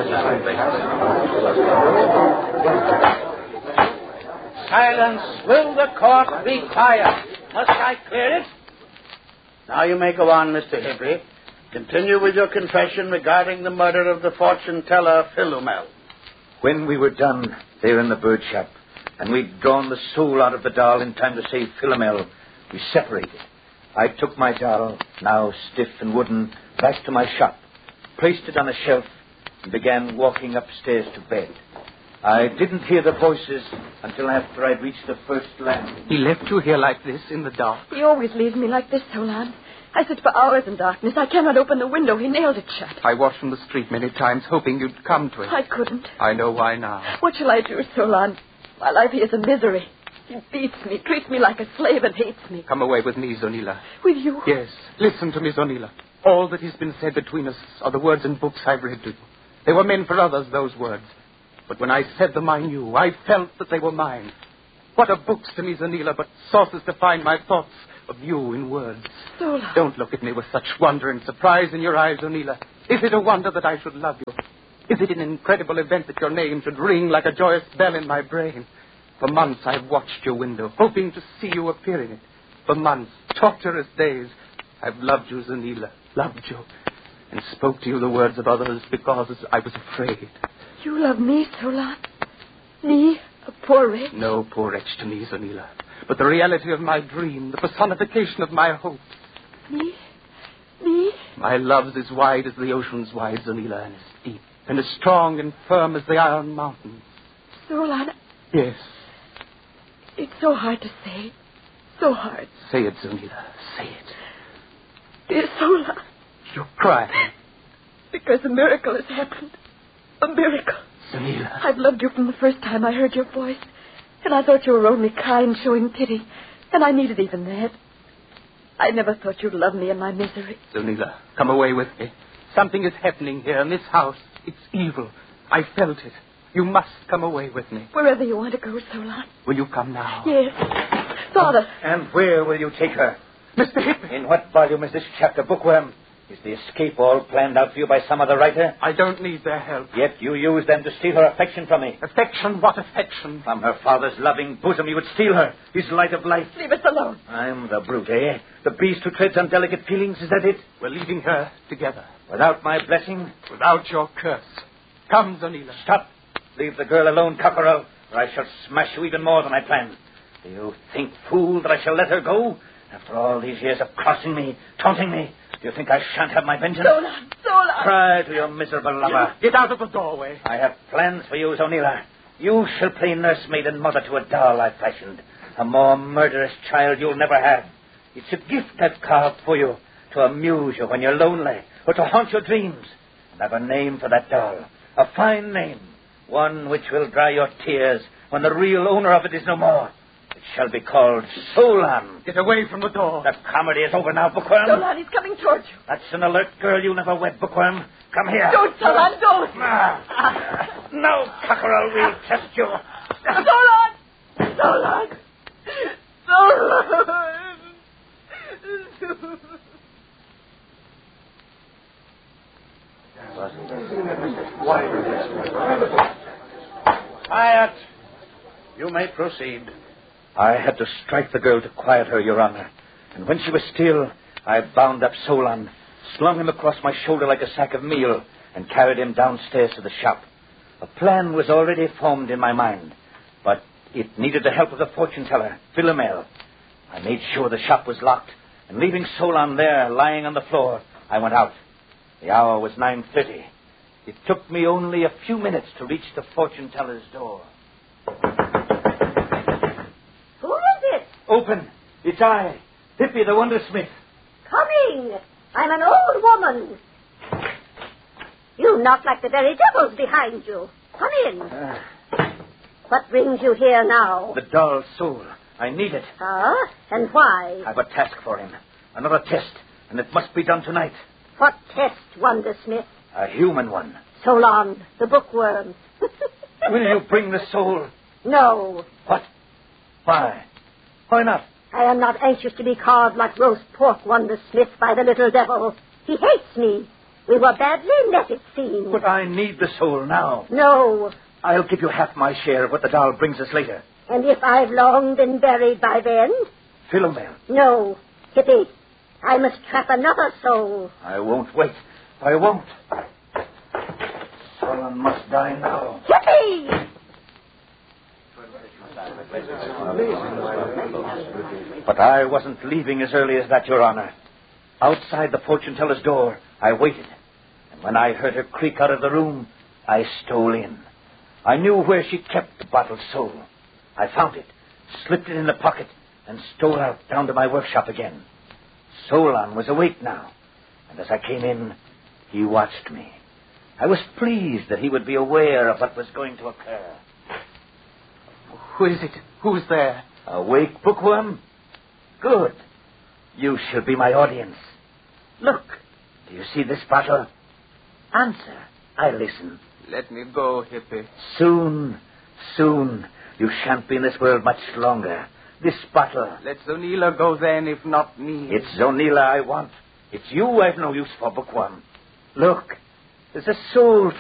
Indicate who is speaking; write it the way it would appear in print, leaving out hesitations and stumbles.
Speaker 1: Silence. Will the court be quiet? Must I clear it? Now you may go on, Mr. Hibby. Continue with your confession regarding the murder of the fortune-teller, Philomel.
Speaker 2: When we were done there in the bird shop, and we'd drawn the soul out of the doll in time to save Philomel, we separated. I took my doll, now stiff and wooden, back to my shop, placed it on a shelf, and began walking upstairs to bed. I didn't hear the voices until after I'd reached the first landing.
Speaker 3: He left you here like this in the dark?
Speaker 4: He always leaves me like this, Solon. I sit for hours in darkness. I cannot open the window. He nailed it shut.
Speaker 3: I watched from the street many times, hoping you'd come to it.
Speaker 4: I couldn't.
Speaker 3: I know why now.
Speaker 4: What shall I do, Solon? My life here is a misery. He beats me, treats me like a slave, and hates me.
Speaker 3: Come away with me, Zonila.
Speaker 4: With you?
Speaker 3: Yes. Listen to me, Zonila. All that has been said between us are the words and books I've read to you. They were meant for others, those words. But when I said them, I knew. I felt that they were mine. What are books to me, Zonila, but sources to find my thoughts of you in words?
Speaker 4: Solon.
Speaker 3: Don't look at me with such wonder and surprise in your eyes, Zonila. Is it a wonder that I should love you? Is it an incredible event that your name should ring like a joyous bell in my brain? For months I've watched your window, hoping to see you appear in it. For months, torturous days, I've loved you, Zonila, loved you, and spoke to you the words of others because I was afraid.
Speaker 4: You love me, Solon? Me, a poor wretch?
Speaker 3: No poor wretch to me, Zonila, but the reality of my dream, the personification of my hope.
Speaker 4: Me? Me?
Speaker 3: My love's as wide as the ocean's wide, Zonila, and as deep and as strong and firm as the iron mountains.
Speaker 4: Solon?
Speaker 3: Yes.
Speaker 4: It's so hard to say. So hard.
Speaker 3: Say it, Zonila. Say it.
Speaker 4: Dear Solon.
Speaker 3: You're crying.
Speaker 4: Because a miracle has happened. A miracle.
Speaker 3: Zonila.
Speaker 4: I've loved you from the first time I heard your voice. And I thought you were only kind, showing pity. And I needed even that. I never thought you'd love me in my misery.
Speaker 3: Zonila, come away with me. Something is happening here in this house. It's evil. I felt it. You must come away with me.
Speaker 4: Wherever you want to go, Solon.
Speaker 3: Will you come now?
Speaker 4: Yes. Father.
Speaker 2: And where will you take her?
Speaker 3: Mr. Hibby.
Speaker 2: In what volume is this chapter, Bookworm? Is the escape all planned out for you by some other writer?
Speaker 3: I don't need their help.
Speaker 2: Yet you used them to steal her affection from me.
Speaker 3: Affection? What affection?
Speaker 2: From her father's loving bosom you would steal her, his light of life.
Speaker 4: Leave us alone.
Speaker 2: I'm the brute, eh? The beast who treads on delicate feelings, is that it?
Speaker 3: We're leaving her together.
Speaker 2: Without my blessing?
Speaker 3: Without your curse. Come, Zonila.
Speaker 2: Stop. Leave the girl alone, Cockerel, or I shall smash you even more than I planned. Do you think, fool, that I shall let her go? After all these years of crossing me, taunting me, do you think I shan't have my vengeance?
Speaker 4: Solon, Solon!
Speaker 2: Cry to your miserable lover.
Speaker 3: Get out of the doorway.
Speaker 2: I have plans for you, Zonila. You shall play nursemaid and mother to a doll I fashioned. A more murderous child you'll never have. It's a gift I've carved for you, to amuse you when you're lonely, or to haunt your dreams. And I've a name for that doll, a fine name. One which will dry your tears when the real owner of it is no more. It shall be called Solon.
Speaker 3: Get away from the door.
Speaker 2: The comedy is over now, Bookworm.
Speaker 4: Solon, he's coming towards you.
Speaker 2: That's an alert girl you never wed, Bookworm. Come here.
Speaker 4: Don't, Solon, don't.
Speaker 2: No, Cockerel, we'll test you.
Speaker 4: Solon! Solon! Solon!
Speaker 1: Quiet. You may proceed.
Speaker 2: I had to strike the girl to quiet her, Your Honor. And when she was still, I bound up Solon, slung him across my shoulder like a sack of meal, and carried him downstairs to the shop. A plan was already formed in my mind, but it needed the help of the fortune-teller, Philomel. I made sure the shop was locked, and leaving Solon there, lying on the floor, I went out. The hour was 9:30. It took me only a few minutes to reach the fortune-teller's door.
Speaker 5: Who is it?
Speaker 2: Open. It's I, Hippy the Wondersmith.
Speaker 5: Coming. I'm an old woman. You knock like the very devils behind you. Come in. What brings you here now?
Speaker 2: The doll's soul. I need it.
Speaker 5: Ah? And why?
Speaker 2: I've a task for him. Another test, and it must be done tonight.
Speaker 5: What test, Wondersmith?
Speaker 2: A human one.
Speaker 5: Solon, the bookworm.
Speaker 2: Will you bring the soul?
Speaker 5: No.
Speaker 2: What? Why? Why not?
Speaker 5: I am not anxious to be carved like roast pork, Wondersmith, by the little devil. He hates me. We were badly met, it seems.
Speaker 2: But I need the soul now.
Speaker 5: No.
Speaker 2: I'll give you half my share of what the doll brings us later.
Speaker 5: And if I've long been buried by then?
Speaker 2: Philomel.
Speaker 5: No. Hippie, I must trap another soul.
Speaker 2: I won't wait. I won't. Solon must die now.
Speaker 5: Hippie!
Speaker 2: But I wasn't leaving as early as that, Your Honor. Outside the fortune-teller's door, I waited. And when I heard her creak out of the room, I stole in. I knew where she kept the bottled soul. I found it, slipped it in the pocket, and stole out down to my workshop again. Solon was awake now, and as I came in, he watched me. I was pleased that he would be aware of what was going to occur.
Speaker 3: Who is it? Who's there?
Speaker 2: Awake, bookworm? Good. You shall be my audience. Look, do you see this bottle? Answer. I listen.
Speaker 3: Let me go, Hippie.
Speaker 2: Soon. You shan't be in this world much longer. This bottle.
Speaker 3: Let Zonila go then, if not me.
Speaker 2: It's Zonila I want. It's you I've no use for, bookworm. Look, there's a soul